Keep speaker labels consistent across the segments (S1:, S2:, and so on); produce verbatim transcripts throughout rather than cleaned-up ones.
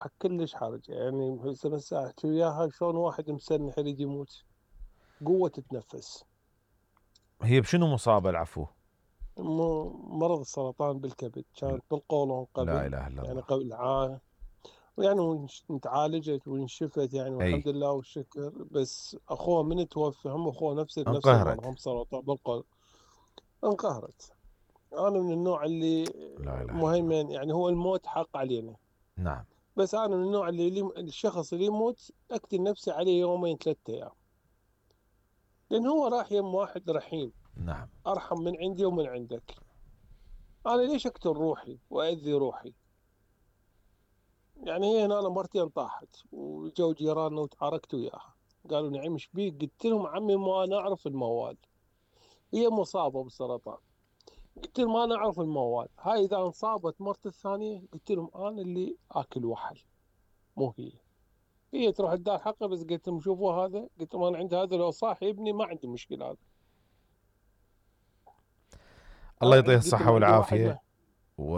S1: كلش حرج يعني. هسه بس احكي وياها شلون واحد مسنح يريد يموت، قوة تتنفس.
S2: هي بشنو مصابة العفو؟
S1: م- مرض السرطان بالكبد، كانت بالقولون
S2: لا
S1: قبل،
S2: اله الا
S1: يعني
S2: الله.
S1: قبل عام. ويعني ونش- تعالجت وانشفت يعني،
S2: اي.
S1: والحمد لله والشكر. بس اخوه من توفى، هم اخوه نفس نفس المرض،
S2: انقهرت.
S1: هم سرطان بالقولون. انقهرت. انا من النوع اللي
S2: لا اله الا الله.
S1: مهيمن، يعني هو الموت حق علينا.
S2: نعم.
S1: بس انا من النوع اللي اللي- الشخص اللي يموت اقتل نفسي عليه يومين ثلاثة ايام، لان هو راح يم واحد رحيم،
S2: نعم.
S1: ارحم من عندي ومن عندك. انا ليش اقتل روحي واذي روحي؟ يعني هي هنا انا مرتين طاحت، وجو جيراننا وتعاركت وياها، قالوا نعم ايش بيك؟ قلت لهم عمي ما نعرف الموال، هي مصابه بالسرطان. قلت لهم ما نعرف الموال، هاي اذا انصابت مرت الثانيه، قلت لهم انا اللي اكل وحل، مو هي. هي تروح تدار حقه. بس قلت لهم شوفوا هذا، قلت لهم انا عندي هذا لو صاحي ابني ما عندي مشكله هذا.
S2: الله
S1: انا
S2: يعطيه
S1: عندي، قلت
S2: الصحة
S1: لهم عندي واحد
S2: والعافية.
S1: ما.
S2: و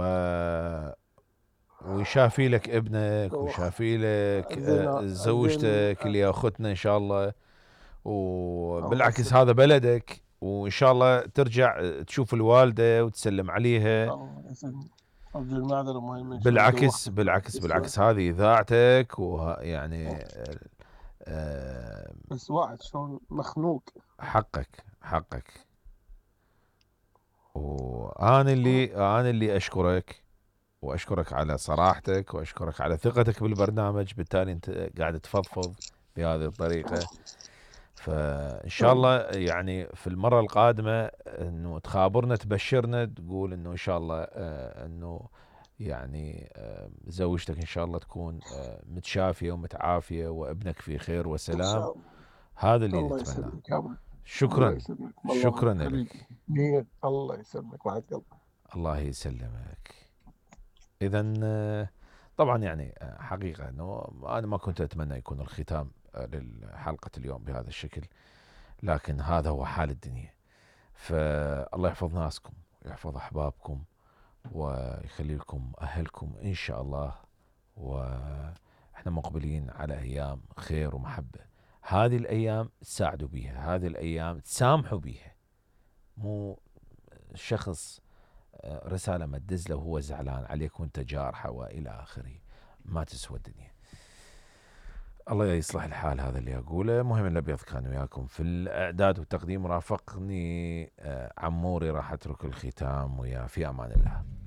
S2: ويشافي لك ابنك
S1: أوه.
S2: ويشافي لك
S1: زين.
S2: آه،
S1: زين.
S2: زوجتك اللي اخوتنا ان شاء الله.
S1: الله
S2: وبالعكس هذا
S1: يسلمك.
S2: بلدك، وان شاء الله ترجع تشوف الوالدة وتسلم عليها.
S1: الله يسلمك. ارجو المعذره مهمه شوي
S2: بالعكس
S1: دوختك بعد
S2: بالعكس
S1: بس.
S2: بالعكس هذه اذاعتك ويعني
S1: بس واحد شلون مخنوق.
S2: حقك حقك. وانا اللي انا اللي اشكرك، واشكرك على صراحتك، واشكرك على ثقتك بالبرنامج، بالتالي انت قاعد تفضفض بهذه الطريقة. فان شاء الله يعني في المرة القادمة انه تخابرنا تبشرنا تقول انه ان شاء الله آه، انه يعني آه، زوجتك ان شاء الله تكون آه، متشافية ومتعافية وابنك في خير
S1: ان
S2: وسلام.
S1: شاء الله.
S2: هذا اللي
S1: الله
S2: نتمناه.
S1: يسلمك يا ابوي. الله
S2: شكرا.
S1: يسلمك والله
S2: شكرا
S1: حبيبي.
S2: لك.
S1: مين الله يسلمك بعد قلبك.
S2: الله يسلمك. اذا آه، طبعا يعني آه، حقيقة انه انا ما كنت اتمنى يكون الختام آه، لحلقة اليوم بهذا الشكل، لكن هذا هو حال الدنيا. فالله يحفظ ناسكم ويحفظ احبابكم ويخلي لكم اهلكم ان شاء الله. واحنا مقبلين على ايام خير ومحبة. هذه الايام تساعدوا بيها، هذه الايام تسامحوا بيها. مو شخص آه، رسالة ما تدز له وهو زعلان عليك وانت جارحه والى اخره. ما تسوى الدنيا. الله يصلح الحال. هذا اللي اقوله. مهم الابيض كان وياكم في الاعداد والتقديم، رافقني آه، عموري. راح اترك الختام ويا في امان الله.